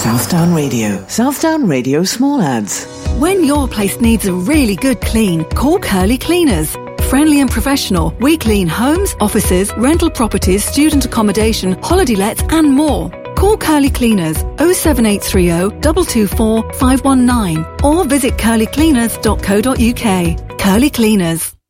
Southdown Radio. Southdown Radio Small Ads. When your place needs a really good clean, call Curly Cleaners. Friendly and professional, we clean homes, offices, rental properties, student accommodation, holiday lets and more. Call Curly Cleaners 07830 224 519 or visit curlycleaners.co.uk. Curly Cleaners.